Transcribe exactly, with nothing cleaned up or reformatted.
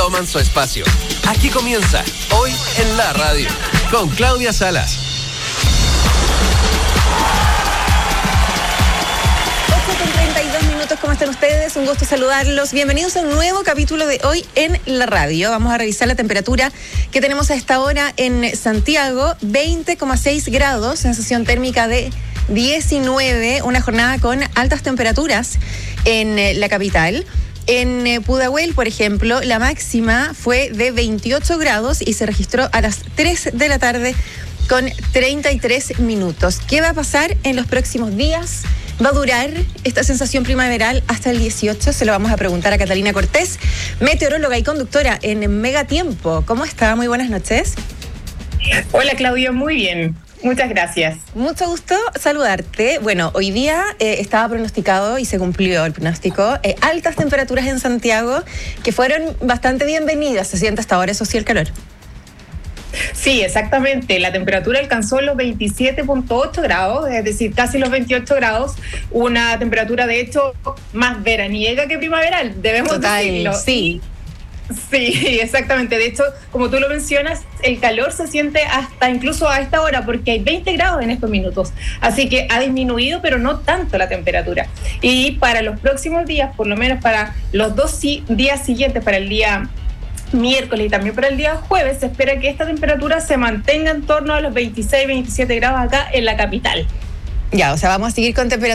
toman su espacio. Aquí comienza Hoy en la Radio con Claudia Salas. ocho con treinta y dos minutos, ¿cómo están ustedes? Un gusto saludarlos. Bienvenidos a un nuevo capítulo de Hoy en la Radio. Vamos a revisar la temperatura que tenemos a esta hora en Santiago, veinte coma seis grados, sensación térmica de diecinueve, una jornada con altas temperaturas en la capital. En Pudahuel, por ejemplo, la máxima fue de veintiocho grados y se registró a las tres de la tarde con treinta y tres minutos. ¿Qué va a pasar en los próximos días? ¿Va a durar esta sensación primaveral hasta el dieciocho? Se lo vamos a preguntar a Catalina Cortés, meteoróloga y conductora en Megatiempo. ¿Cómo está? Muy buenas noches. Hola, Claudia, muy bien. Muchas gracias. Mucho gusto saludarte. Bueno, hoy día eh, estaba pronosticado y se cumplió el pronóstico. Eh, altas temperaturas en Santiago que fueron bastante bienvenidas. Se siente hasta ahora, eso sí, el calor. Sí, exactamente. La temperatura alcanzó los veintisiete punto ocho grados, es decir, casi los veintiocho grados. Una temperatura, de hecho, más veraniega que primaveral, debemos Total, decirlo. Sí. Sí, exactamente. De hecho, como tú lo mencionas, el calor se siente hasta incluso a esta hora porque hay veinte grados en estos minutos. Así que ha disminuido, pero no tanto la temperatura. Y para los próximos días, por lo menos para los dos días siguientes, para el día miércoles y también para el día jueves, se espera que esta temperatura se mantenga en torno a los veintiséis, veintisiete grados acá en la capital. Ya, o sea, vamos a seguir con temperatura